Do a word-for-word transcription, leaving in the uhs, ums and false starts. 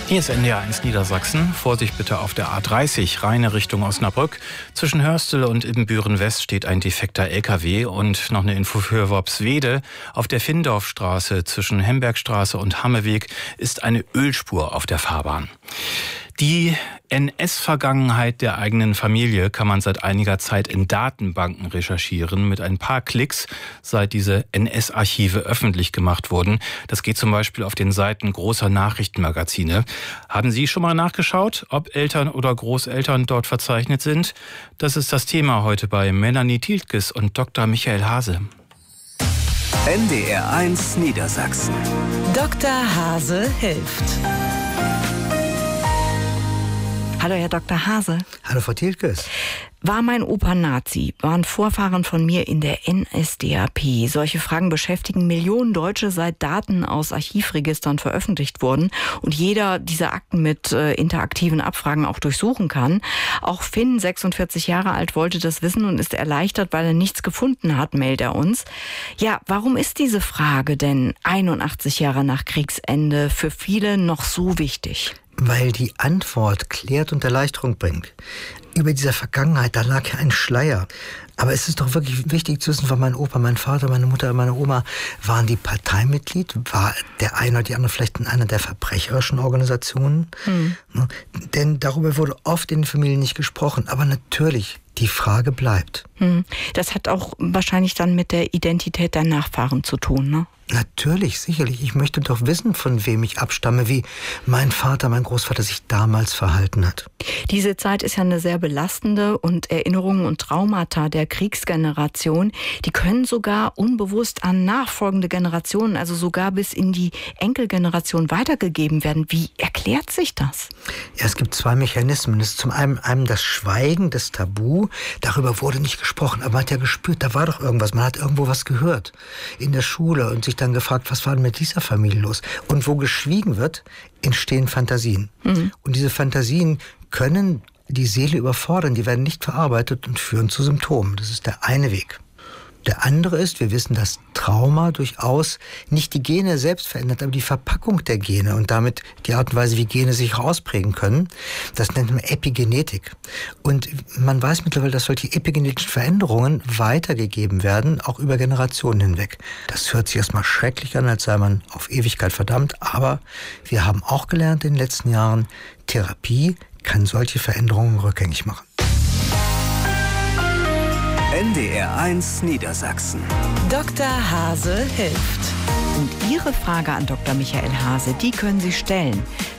Hier ist N D R eins Niedersachsen. Vorsicht bitte auf der A dreißig, reine Richtung Osnabrück. Zwischen Hörstel und Ibbenbüren-West steht ein defekter L K W. Und noch eine Info für Worpswede. Auf der Findorfstraße zwischen Hembergstraße und Hammeweg ist eine Ölspur auf der Fahrbahn. Die N S-Vergangenheit der eigenen Familie kann man seit einiger Zeit in Datenbanken recherchieren. Mit ein paar Klicks, seit diese N S-Archive öffentlich gemacht wurden. Das geht zum Beispiel auf den Seiten großer Nachrichtenmagazine. Haben Sie schon mal nachgeschaut, ob Eltern oder Großeltern dort verzeichnet sind? Das ist das Thema heute bei Melanie Tieltges und Doktor Michael Hase. N D R eins Niedersachsen. Doktor Hase hilft. Hallo, Herr Doktor Hase. Hallo, Frau Tieltges. War mein Opa Nazi? Waren Vorfahren von mir in der N S D A P? Solche Fragen beschäftigen Millionen Deutsche, seit Daten aus Archivregistern veröffentlicht wurden und jeder diese Akten mit äh, interaktiven Abfragen auch durchsuchen kann. Auch Finn, sechsundvierzig Jahre alt, wollte das wissen und ist erleichtert, weil er nichts gefunden hat, meldet er uns. Ja, warum ist diese Frage denn einundachtzig Jahre nach Kriegsende für viele noch so wichtig? Weil die Antwort klärt und Erleichterung bringt. Über dieser Vergangenheit, da lag ja ein Schleier. Aber es ist doch wirklich wichtig zu wissen, war mein Opa, mein Vater, meine Mutter, meine Oma, waren die Parteimitglied? War der eine oder die andere vielleicht in einer der verbrecherischen Organisationen? Mhm. Denn darüber wurde oft in den Familien nicht gesprochen. Aber natürlich, die Frage bleibt. Das hat auch wahrscheinlich dann mit der Identität der Nachfahren zu tun, ne? Natürlich, sicherlich. Ich möchte doch wissen, von wem ich abstamme, wie mein Vater, mein Großvater sich damals verhalten hat. Diese Zeit ist ja eine sehr belastende und Erinnerungen und Traumata der Kriegsgeneration, die können sogar unbewusst an nachfolgende Generationen, also sogar bis in die Enkelgeneration weitergegeben werden. Wie erklärt sich das? Ja, es gibt zwei Mechanismen. Es ist zum einen, einem das Schweigen, das Tabu. Darüber wurde nicht gesprochen, aber man hat ja gespürt, da war doch irgendwas. Man hat irgendwo was gehört in der Schule und sich dann gefragt, was war denn mit dieser Familie los? Und wo geschwiegen wird, entstehen Fantasien. Mhm. Und diese Fantasien können die Seele überfordern, die werden nicht verarbeitet und führen zu Symptomen. Das ist der eine Weg. Der andere ist, wir wissen, dass Trauma durchaus nicht die Gene selbst verändert, aber die Verpackung der Gene und damit die Art und Weise, wie Gene sich ausprägen können. Das nennt man Epigenetik. Und man weiß mittlerweile, dass solche epigenetischen Veränderungen weitergegeben werden, auch über Generationen hinweg. Das hört sich erstmal schrecklich an, als sei man auf Ewigkeit verdammt, aber wir haben auch gelernt in den letzten Jahren, Therapie kann solche Veränderungen rückgängig machen. N D R eins Niedersachsen. Doktor Hase hilft. Und Ihre Frage an Doktor Michael Hase, die können Sie stellen.